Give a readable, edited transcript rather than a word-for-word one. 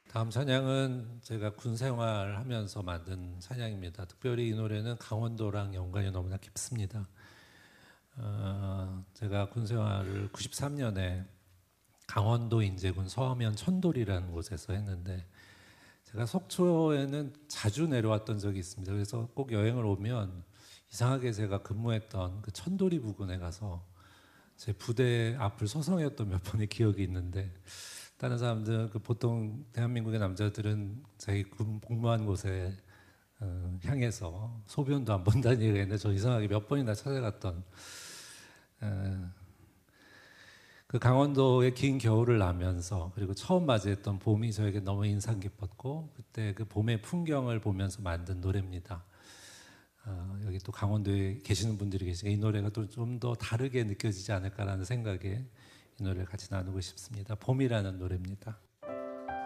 다음 찬양은 제가 군 생활하면서 만든 찬양입니다. 특별히 이 노래는 강원도랑 연관이 너무나 깊습니다. 제가 군 생활을 93년에 강원도 인제군 서면 천돌이라는 곳에서 했는데, 제가 속초에는 자주 내려왔던 적이 있습니다. 그래서 꼭 여행을 오면 이상하게 제가 근무했던 그 천돌이 부근에 가서 제 부대 앞을 서성였던 몇 번의 기억이 있는데, 다른 사람들은 보통 대한민국의 남자들은 자기 복무한 곳에 향해서 소변도 안 본다는 얘기가 있는데, 저 이상하게 몇 번이나 찾아갔던 그 강원도의 긴 겨울을 나면서, 그리고 처음 맞이했던 봄이 저에게 너무 인상 깊었고, 그때 그 봄의 풍경을 보면서 만든 노래입니다. 여기 또 강원도에 계시는 분들이 계시니까 이 노래가 또 좀 더 다르게 느껴지지 않을까라는 생각에 이 노래를 같이 나누고 싶습니다. 봄이라는 노래입니다.